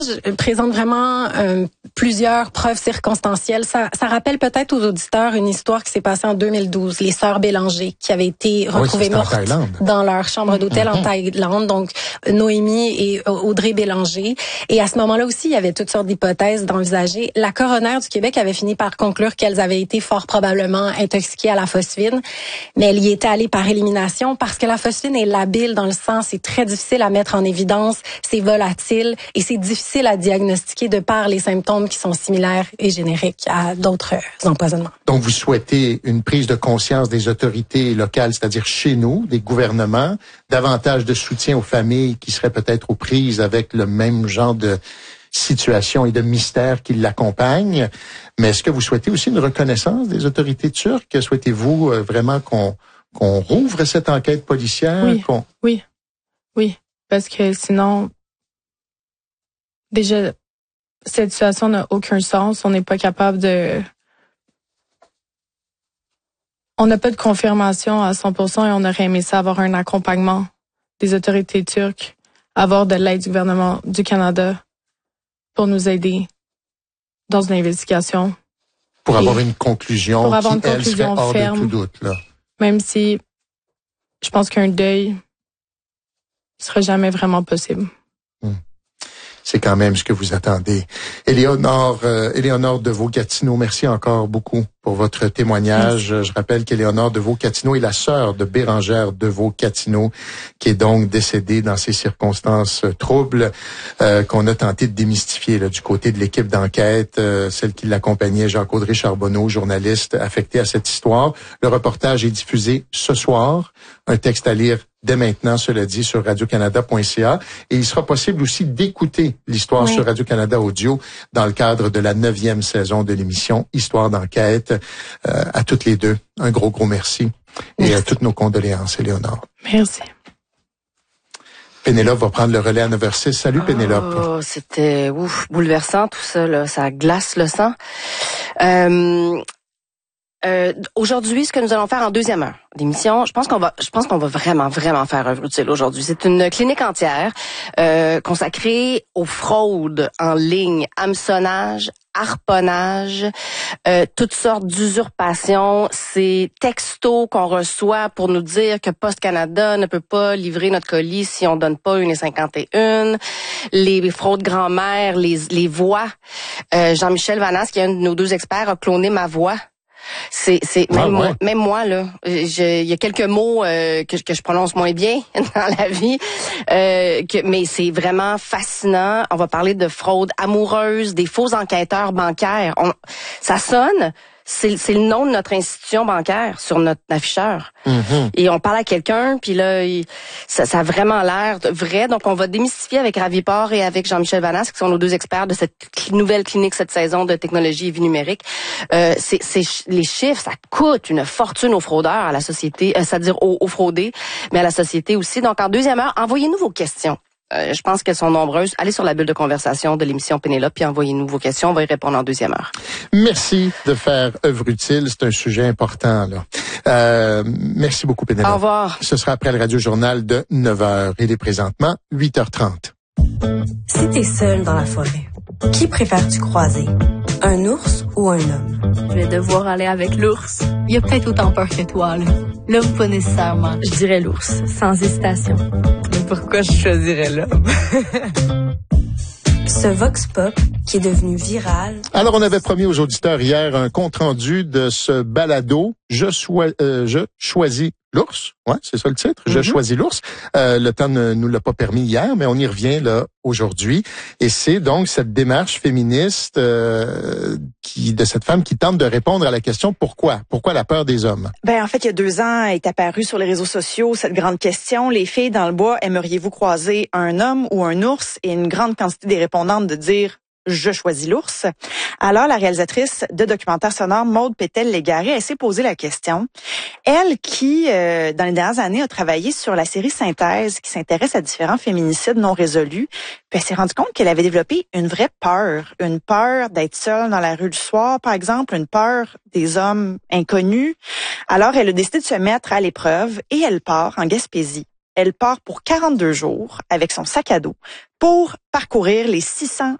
présente vraiment plusieurs preuves circonstancielles. Ça rappelle peut-être aux auditeurs une histoire qui s'est passée en 2012, les sœurs Bélanger, qui avaient été retrouvées mortes dans leur chambre d'hôtel en Thaïlande, donc Noémie et Audrey Bélanger. Et à ce moment-là aussi, il y avait toutes sortes d'hypothèses d'envisager. La coroner du Québec avait fini par conclure qu'elles avaient été fort probablement intoxiquées à la phosphine, mais elle y était allée par élimination parce que la phosphine est labile dans le sang, c'est très difficile à mettre en évidence, c'est volatile et c'est difficile à diagnostiquer de par les symptômes qui sont similaires et génériques à d'autres empoisonnements. Donc, vous souhaitez une prise de conscience des autorités locales, c'est-à-dire chez nous, des gouvernements, davantage de soutien aux familles qui seraient peut-être aux prises avec le même genre de situation et de mystère qui l'accompagnent. Mais est-ce que vous souhaitez aussi une reconnaissance des autorités turques? Souhaitez-vous vraiment qu'on rouvre cette enquête policière? Oui. Parce que sinon, déjà, cette situation n'a aucun sens. On n'est pas capable on n'a pas de confirmation à 100% et on aurait aimé ça avoir un accompagnement des autorités turques, avoir de l'aide du gouvernement du Canada pour nous aider dans une investigation. Pour avoir une conclusion pour avoir qui, une conclusion serait hors ferme, de tout doute, là. Même si je pense qu'un deuil sera jamais vraiment possible. C'est quand même ce que vous attendez. Éléonore Deveau-Gatineau, merci encore beaucoup pour votre témoignage. Merci. Je rappelle qu'Éléonore Deveau-Gatineau est la sœur de Bérengère Deveau-Gatineau, qui est donc décédée dans ces circonstances troubles qu'on a tenté de démystifier là, du côté de l'équipe d'enquête, celle qui l'accompagnait, Jacques-Audrey Charbonneau, journaliste affecté à cette histoire. Le reportage est diffusé ce soir. Un texte à lire dès maintenant, cela dit, sur radiocanada.ca. Et il sera possible aussi d'écouter l'histoire sur Radio-Canada Audio dans le cadre de la 9e saison de l'émission Histoire d'enquête. À toutes les deux, un gros merci. Et à toutes nos condoléances, Éléonore. Merci. Pénélope va prendre le relais à 9h06. Salut, Pénélope. Oh, c'était bouleversant tout ça, là. Ça glace le sang. Aujourd'hui, ce que nous allons faire en deuxième heure d'émission, je pense qu'on va vraiment faire œuvre utile aujourd'hui. C'est une clinique entière consacrée aux fraudes en ligne, hameçonnage, harponnage, toutes sortes d'usurpations, ces textos qu'on reçoit pour nous dire que Post Canada ne peut pas livrer notre colis si on donne pas 1,51, les fraudes grand-mère, les voix. Jean-Michel Vanasse, qui est un de nos deux experts, a cloné ma voix. Même moi là, il y a quelques mots que je prononce moins bien dans la vie, mais c'est vraiment fascinant. On va parler de fraude amoureuse, des faux enquêteurs bancaires. Ça sonne. C'est le nom de notre institution bancaire sur notre afficheur. Et on parle à quelqu'un, puis là, ça a vraiment l'air vrai. Donc, on va démystifier avec Raviport et avec Jean-Michel Vanasse, qui sont nos deux experts de cette nouvelle clinique cette saison de technologie et vie numérique. Les chiffres, ça coûte une fortune aux fraudeurs, à la société, c'est-à-dire aux fraudés, mais à la société aussi. Donc, en deuxième heure, envoyez-nous vos questions. Je pense qu'elles sont nombreuses. Allez sur la bulle de conversation de l'émission Pénélope puis envoyez-nous vos questions. On va y répondre en deuxième heure. Merci de faire œuvre utile. C'est un sujet important, là. Merci beaucoup, Pénélope. Au revoir. Ce sera après le Radio-Journal de 9h. Il est présentement 8h30. Si t'es seul dans la forêt, qui préfères-tu croiser? Un ours ou un homme? Je vais devoir aller avec l'ours. Il a peut-être autant peur que toi, là. L'homme, pas nécessairement. Je dirais l'ours, sans hésitation. Mais pourquoi je choisirais l'homme? Ce vox pop qui est devenu viral. Alors, on avait promis aux auditeurs hier un compte-rendu de ce balado « Je choisis l'ours ». Ouais, c'est ça le titre. Je choisis l'ours. Le temps ne nous l'a pas permis hier, mais on y revient là aujourd'hui. Et c'est donc cette démarche féministe de cette femme qui tente de répondre à la question pourquoi la peur des hommes. En fait, il y a 2 ans est apparue sur les réseaux sociaux cette grande question. Les filles dans le bois, aimeriez-vous croiser un homme ou un ours? Et une grande quantité des répondantes de dire je choisis l'ours. Alors, la réalisatrice de documentaire sonore, Maude Pétel-Légaré, elle s'est posé la question. Elle qui, dans les dernières années, a travaillé sur la série Synthèse, qui s'intéresse à différents féminicides non résolus, puis elle s'est rendue compte qu'elle avait développé une vraie peur. Une peur d'être seule dans la rue le soir, par exemple, une peur des hommes inconnus. Alors, elle a décidé de se mettre à l'épreuve et elle part en Gaspésie elle part pour 42 jours avec son sac à dos pour parcourir les 600